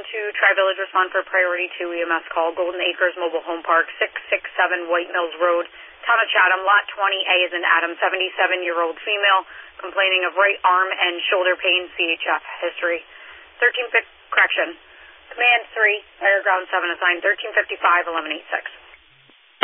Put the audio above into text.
to Tri-Village, respond for priority 2 EMS call, Golden Acres Mobile Home Park, 667 White Mills Road, Town of Chatham, Lot 20A is in Adam, 77-year-old female, complaining of right arm and shoulder pain, CHF history. 1350, correction, Command 3, Air Ground 7 assigned, 1355, 1186.